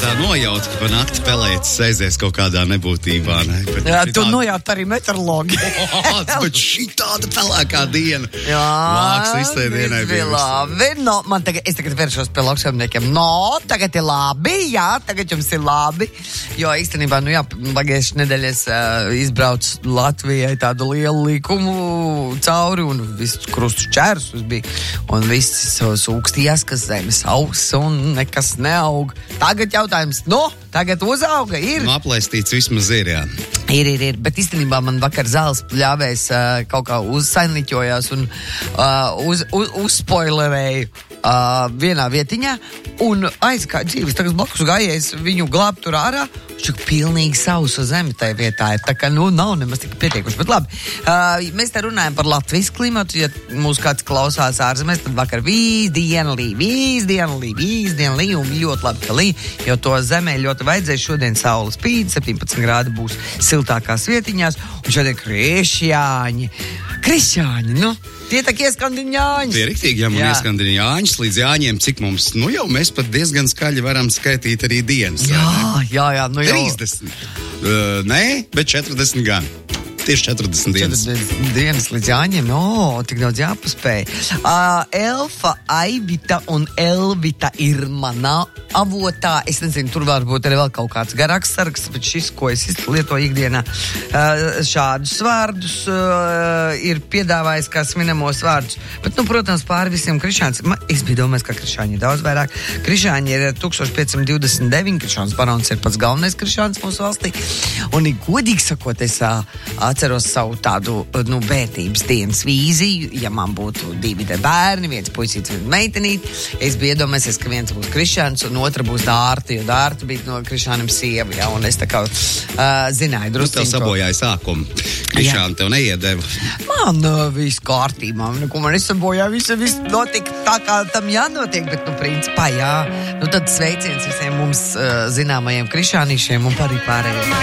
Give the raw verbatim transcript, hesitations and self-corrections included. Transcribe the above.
tā nojauta, ka pa nakti pelēcis aizies kaut kādā nebūtībā, ne? Bet Jā, tu tāda... nojaut arī meteorologi. Oh, bet šī tāda pelēkā diena. Jā, Vāks visai dienai bija labi. No, man tagad, es tagad vēršos pie lauksaimniekiem. No, tagad ir labi, jā, tagad jums ir labi. Jo īstenībā, nu jā, pagājušajā nedēļas uh, izbrauc Latvijai tādu lielu likumu cauri un viss krustu čērsus bija. Un viss sūkstījās, ka zemes augs un nekas neaug. Tagad jautājums, no, tagad uzauga, ir. Nu, aplaistīts vismaz ir, jā. Ir, ir, ir, bet īstenībā man vakar zāles pļāvēs uh, kaut kā uzsainliķojās un uh, uz, uz, uzspoilerēja uh, vienā vietiņā un aizkāja dzīves, tagad blakus gājējis viņu glābt tur ārā, viņš ir pilnīgi sausa zemi tajā vietā, ir tā kā, nu, nav nemaz tik pietiekuši, bet labi, uh, mēs te runājam par Latvijas klimatu, ja mūs kāds klausās ārzemēs, tad vakar vīs diena lī, vīs diena lī, vīs diena lī, un ļoti labi, ka lī, jo to zemē ļoti vajadzēja, šodien saule spīd, septiņpadsmit grādi būs siltākās vietiņās, un šodien krišjāņi, krišjāņi, nu, tie tā ieskandiņāņi. Tie ir riktīgi, ja man ieskandiņāņus līdz jāņiem, cik mums, nu jau mēs pat diezgan skaļi varam skaitīt arī dienas. Jā, jā, jā, nu jau. trīsdesmit. Uh, nē, bet četrdesmit gan. Tieši četrdesmit dienas. četrdesmit dienas līdz jāņem, o, tik daudz jāpaspēj. Uh, Elfa, Aivita un Elvita ir manā avotā. Es nezinu, tur varbūt arī vēl kaut kāds garāks saraksts, bet šis, ko es lietoju ikdienā, uh, šādus vārdus uh, ir piedāvājis kā sminamos vārdus. Bet, nu, protams, pāri visiem krišāns. Es biju domājis, ka krišāņi ir daudz vairāk. Krišāņi ir tūkstoš piecsimt divdesmit deviņi, krišāns barons ir pats galvenais krišāns mūsu valstī. Un, godīgi sakot, es uh, atceros savu tādu, nu, bērnības dienas vīziju, ja man būtu divi bērni, viens puisīts, viens meitenīt, es biju iedomājies, ka viens būs krišāns un otra būs Dārta, jo Dārta bija no krišānam sieva, ja, un es tā kā uh, zināju drusciņu. Nu, tev sabojāja sākumu. Krišāni tev neiedeva. Man uh, viss kārtībā, neko man nesabojāja, viss, viss notika tā, kā tam jānotiek, bet, nu, principā, jā, nu, tad sveiciens visiem mums uh, zināmajiem krišānīšiem un arī pārējiem.